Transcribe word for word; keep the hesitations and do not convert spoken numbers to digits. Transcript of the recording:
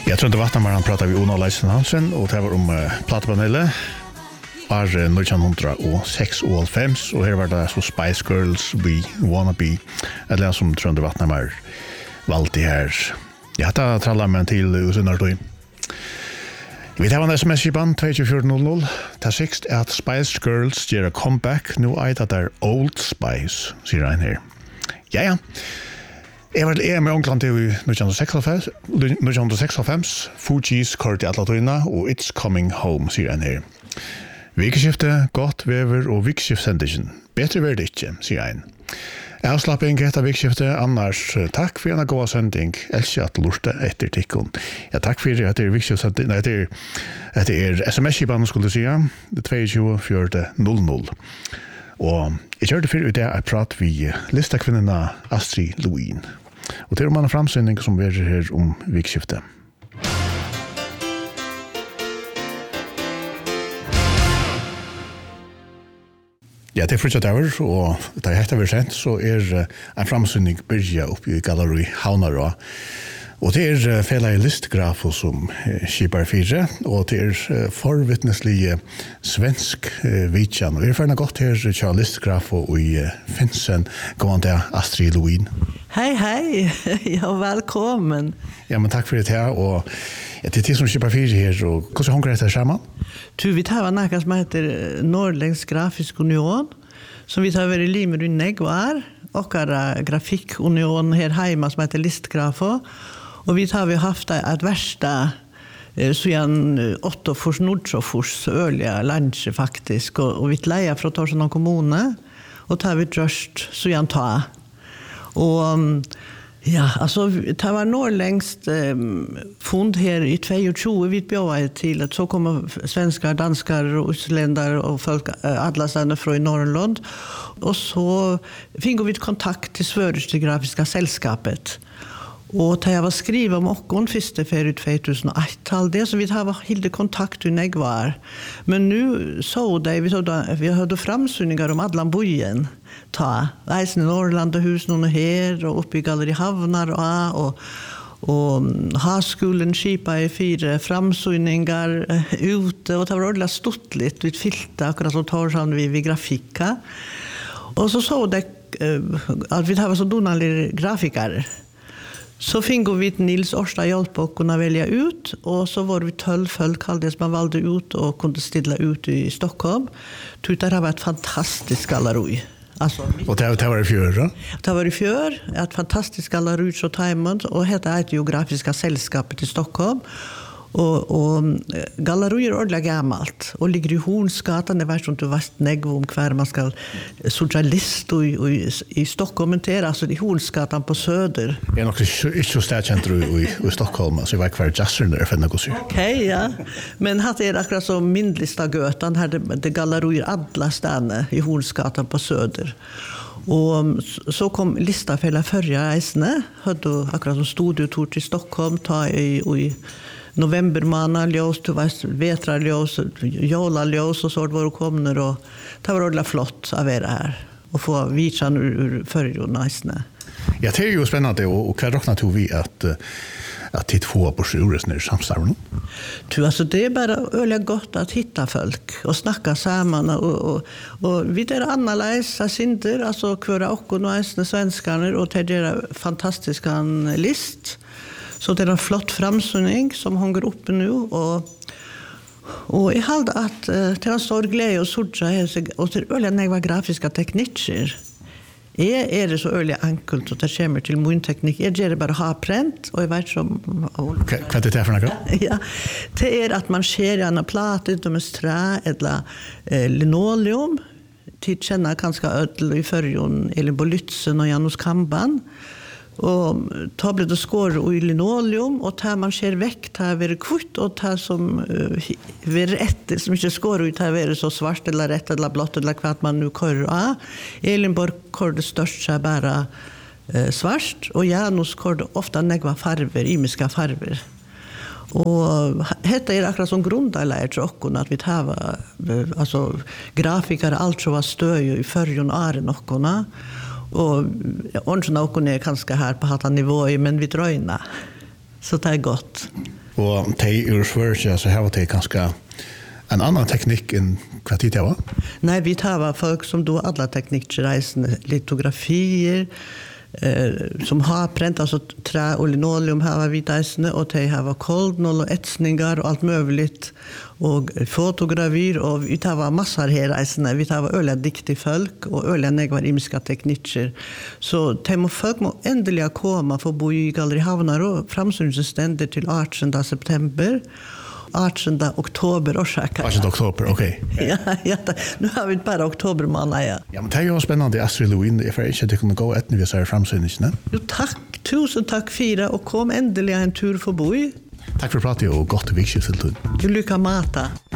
Jag tror inte vattnar man pratar vi Ona Leisen Hansen och det var om uh, plattpanelet. Var nittonhundrasex och fem och här var det så Spice Girls We Wanna Be. Eller som tror inte vattnar man valt det här. Jag hade trallat mig till Usunardoi. Vi tar en sms-band två fyra noll noll. Ta sikt att Spice Girls gör a comeback. Nu är det där Old Spice, säger han här. Ja, ja. Jag var är med Onkland till nittonhundrasextiofem. Fugees kort i alla tøyna och It's Coming Home, säger han här. Vikeskifte, gott vever och vikskiftsendigen. Bättre värd inte, säger han. Avslapping etter vikskifte, annars takk for en god sending. Elsker at lurte etter tikkun. Ja, takk for at det er vikskifte, nei, det er, det er sms-kipan, skulle jeg si, to fire null null. Og jeg kjørte for det jeg prat vi listakvinnena Astrid Louin. Og det er om en framsending som er her om vikskifte. Ja, det er fortsatt over, og da jeg heter vi sent, så er en framsynning byrja oppe i Galleri Havnarå. Og det er fela i listgrafo som skipar fire, og det er forvittneslige svensk vitjan. Og vi er ferdig godt her til listgrafo i Finsen. God dag, Astrid Louin. Hej, hej. Ja, välkommen. Ja, men takk for det her, og ja, det er tid som skipar fire her, og hvordan honker dette sammen? Du, vi tar något som heter Norrländsk Grafisk Union, som vi tar över i limer i Negvar, och grafikunion här hemma som heter Listgrafo. Och vi tar vi haft ett värsta så en åtta fors nordsofors öliga lunch faktiskt, och, och vi lejer från Torsson kommune och tar vi dröst så en ta. Och ja, alltså det var norrlängst eh, fond här i tjugo vi bjöd till att så kommer svenskar, danskar och isländare och folk eh, alla sådana från Norrland, och så fick vi kontakt till Sveriges Grafiska sällskapet. Och det jag var skriva om åkon första för tjugohundraett det så vi har helt kontakt i Negvar. Men nu så det vi så då vi hade framsynningar om Adlan bojen ta Eisen i Norrland och hus någon här och uppe i Galleri Havnar och och och Haskolen skipa i fyra framsynningar ute, och det var ordentligt stottligt vid filta akkurat som tar vi vid grafika. Och så så det att vi har så donaliga grafiker. Så fick vi Nils Årsta hjälp att kunna välja ut, och så var vi tolv folk kallades man valde ut och kunde ställa ut i Stockholm. Det har varit ett fantastiskt galleri. Alltså, och det, det var i fjör? Det var i fjör, ett fantastiskt galleri så tajmant, och heter ett geografiska sällskapet i Stockholm. Och, och gallerier är ordentligt gammalt och ligger i Hornsgatan. Det var som du vet negv om kvar man ska socialist och, och i, i Stockholm, men det är alltså i Hornsgatan på Söder. Jag är nog inte så stärkänt i, i Stockholm, så jag var kvar jazzern där för något så. Okej, ja. Men här är det akkurat som Mindlista götan, här det, det gallerier alla stannar i Hornsgatan på Söder. Och så kom lista för förra reisene, hade akkurat som studiotur till Stockholm, ta i, i november månad ljus, det var vetrarljus, jolalljus och så var det kommer, och det var ordentligt flott att vara här och få vitsan ur, ur förrjorna. Ja, det är ju spännande, och, och vad räknar du vi att att titta få på sjuresen samstarven? Du, alltså det är bara öliga gott att hitta folk och snacka samman, och, och, och vi är annorlunda synder, alltså kvöra och och svenskarna, och det är fantastiska list. Så det är en flott framsynning som hänger uppe nu, och och jag hade att uh, det är en stor glädje att sortsa och till öliga negva grafiska tekniker. Är är det så öliga enkelt att det kommer till min teknik. Är det bara ha print, och jag vet som vad är det för något? Ja, det är att man skär en platta ut med strä eller eh, linoleum till känna ganska ödel i förjon eller Bolytsen och Janus Kamban. Och ta blev det skår i linoleum, och tar man skär väck tar vi kvitt, och tar som vi uh, rätt som inte skår ut tar vi så svart eller rätt eller blått eller vad man nu kör. Ja, Elinborg kör det största bara uh, svart, och Janus kör det ofta negva farver, imiska farver. Och detta är akkurat som grundläggande för oss att vi tar alltså grafiker allt så var stöj i förjon åren och och onsen och är kanske här på hatta nivå, men vi dröjna. Så det är gott. Og de ur Sverige så har de ganska en annan teknik än vad det var? Nej, vi tar folk som då alla tekniker reisande, litografier, eh, som har prent, alltså trä och linoleum har vi reisande, och de har koldnoll och etsningar och allt möjligt, och fotografier, och vi tar massor här reisande, vi tar öliga diktig folk och öliga negvar imiska tekniker. Så de må folk må ändliga komma för bo i Galleri Havnar och framsyns ständigt till artonde september. artonde oktober och säkert. artonde oktober, okej. Ja, ja, nu har vi bara oktober månad, ja. Ja, men det är ju spännande, Astrid Lewin. Jag får inte att det kunde gå ett när vi ser framsyningen. Jo, tack. Tusen tack Fira, och kom ändligen en tur förbi. Tack för pratet och gott vikskifte till. Du lycka mata.